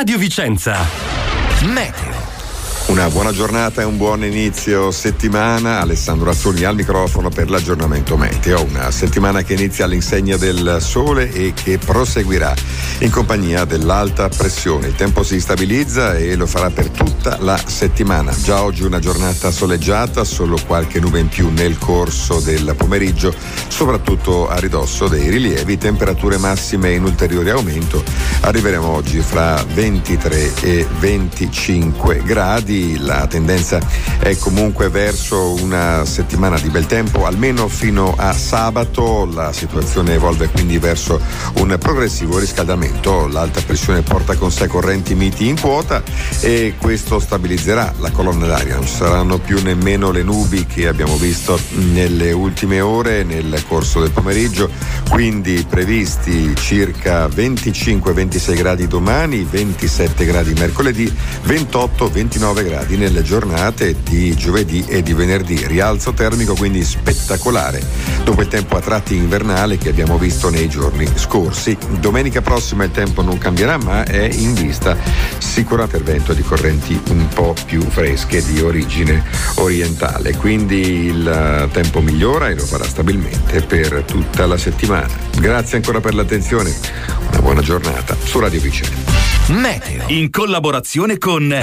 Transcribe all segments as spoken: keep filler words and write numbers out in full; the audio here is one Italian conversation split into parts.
Radio Vicenza. Meteo. Una buona giornata e un buon inizio settimana. Alessandro Azzoni al microfono per l'aggiornamento meteo. Una settimana che inizia all'insegna del sole e che proseguirà in compagnia dell'alta pressione. Il tempo si stabilizza e lo farà per tutta la settimana. Già oggi una giornata soleggiata, solo qualche nube in più nel corso del pomeriggio, soprattutto a ridosso dei rilievi. Temperature massime in ulteriore aumento. Arriveremo oggi fra ventitré e venticinque gradi. La tendenza è comunque verso una settimana di bel tempo, almeno fino a sabato. La situazione evolve quindi verso un progressivo riscaldamento. L'alta pressione porta con sé correnti miti in quota e questo stabilizzerà la colonna d'aria. Non ci saranno più nemmeno le nubi che abbiamo visto nelle ultime ore nel corso del pomeriggio, quindi previsti circa venticinque ventisei gradi domani, ventisette gradi mercoledì, ventotto ventinove gradi nelle giornate di giovedì e di venerdì. Rialzo termico quindi spettacolare dopo il tempo a tratti invernale che abbiamo visto nei giorni scorsi. Domenica prossima il tempo non cambierà, ma è in vista sicuro intervento di correnti un po' più fresche di origine orientale, quindi il tempo migliora e lo farà stabilmente per tutta la settimana. Grazie ancora per l'attenzione, una buona giornata su Radio Vicenza. Meteo in collaborazione con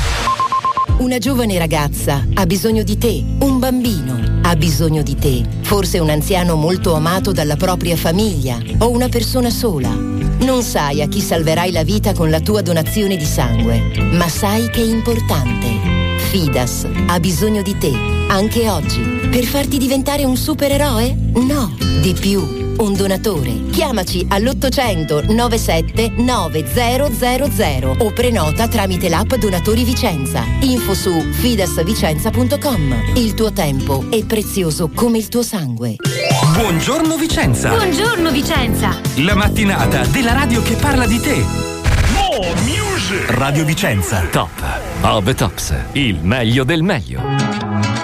Una giovane ragazza ha bisogno di te, un bambino ha bisogno di te, forse un anziano molto amato dalla propria famiglia o una persona sola. Non sai a chi salverai la vita con la tua donazione di sangue, ma sai che è importante. Fidas ha bisogno di te, anche oggi, per farti diventare un supereroe? No, di più. Un donatore. Chiamaci all'ottocento novantasette novecento o prenota tramite l'app Donatori Vicenza. Info su fidasvicenza punto com. Il tuo tempo è prezioso come il tuo sangue. Buongiorno Vicenza. Buongiorno Vicenza. La mattinata della radio che parla di te. More music. Radio Vicenza. Top of the tops. Il meglio del meglio.